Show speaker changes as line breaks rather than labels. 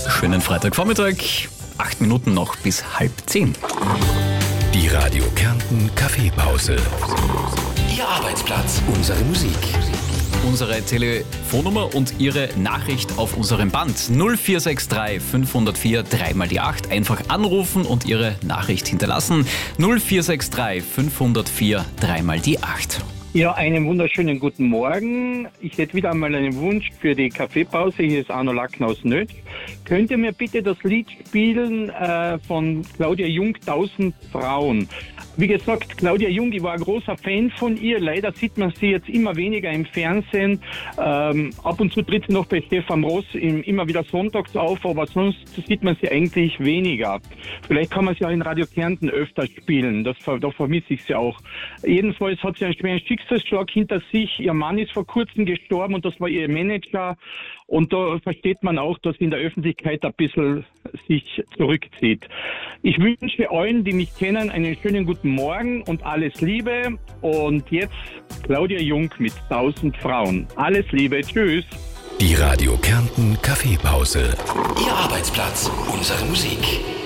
Schönen Freitagvormittag, 8 Minuten noch bis 9:30.
Die Radio Kärnten Kaffeepause. Ihr Arbeitsplatz, unsere Musik.
Unsere Telefonnummer und Ihre Nachricht auf unserem Band 0463 504 3x8. Einfach anrufen und Ihre Nachricht hinterlassen. 0463 504 3x8.
Ja, einen wunderschönen guten Morgen. Ich hätte wieder einmal einen Wunsch für die Kaffeepause. Hier ist Arno Lackner aus Nötsch. Könnt ihr mir bitte das Lied spielen von Claudia Jung, 1000 Frauen? Wie gesagt, Claudia Jung, ich war ein großer Fan von ihr. Leider sieht man sie jetzt immer weniger im Fernsehen. Ab und zu tritt sie noch bei Stefan Ross immer wieder sonntags auf, aber sonst sieht man sie eigentlich weniger. Vielleicht kann man sie auch in Radio Kärnten öfter spielen. Da vermisse ich sie auch. Jedenfalls hat sie einen schweren Schicksalsschlag hinter sich. Ihr Mann ist vor kurzem gestorben und das war ihr Manager. Und da versteht man auch, dass sie in der Öffentlichkeit ein bisschen sich zurückzieht. Ich wünsche allen, die mich kennen, einen schönen guten Morgen und alles Liebe. Und jetzt Claudia Jung mit 1000 Frauen. Alles Liebe, tschüss.
Die Radio Kärnten Kaffeepause. Ihr Arbeitsplatz, unsere Musik.